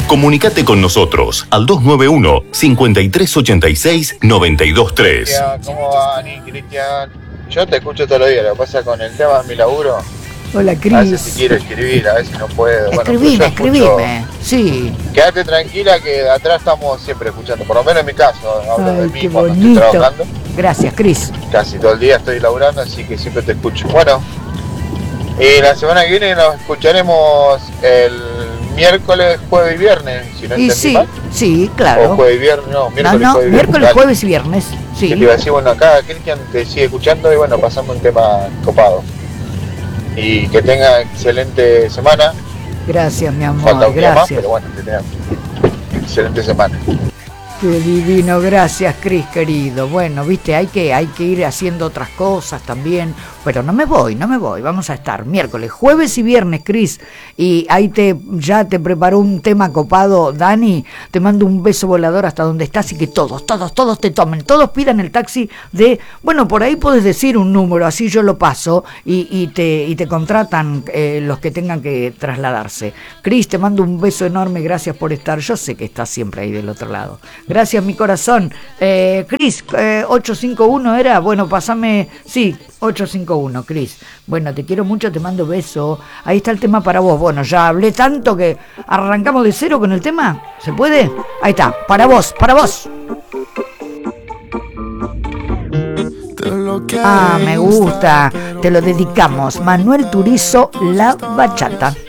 Comunicate con nosotros al 291-5386-923. ¿Cómo va, Ani, Cristian? Yo te escucho todos los días, lo que pasa con el tema de mi laburo. Hola, Cris. A veces si quiero escribir, a veces no puedo. Escribime, sí. Quédate tranquila que de atrás estamos siempre escuchando, por lo menos en mi caso, hablo de mí qué cuando bonito. estoy trabajando. Gracias, Cris. Casi todo el día estoy laburando, así que siempre te escucho. Bueno, la semana que viene nos escucharemos el miércoles, jueves y viernes, si no Y entendí sí, mal. sí, claro. O jueves y viernes, no, miércoles, No, jueves y viernes. miércoles, Dale. jueves y viernes. Sí. Que te iba a decir, bueno, acá Cristian te sigue escuchando y bueno, pasando un tema copado. Y que tenga excelente semana. Gracias, mi amor. Falta un día más, Gracias. pero bueno, que tenga excelente semana. Qué divino, gracias, Cris, querido. Bueno, viste, hay que ir haciendo otras cosas también, pero no me voy, vamos a estar miércoles, jueves y viernes, Cris, y ahí ya te preparó un tema copado, Dani, te mando un beso volador hasta donde estás y que todos te tomen, todos pidan el taxi bueno, por ahí podés decir un número, así yo lo paso y te contratan los que tengan que trasladarse. Cris, te mando un beso enorme, gracias por estar, yo sé que estás siempre ahí del otro lado. Gracias, mi corazón. Cris, 851 era, bueno, pasame, sí, 851, Cris. Bueno, te quiero mucho, te mando beso. Ahí está el tema para vos. Bueno, ya hablé tanto que arrancamos de cero con el tema. ¿Se puede? Ahí está, para vos. Ah, me gusta. Te lo dedicamos. Manuel Turizo, La Bachata.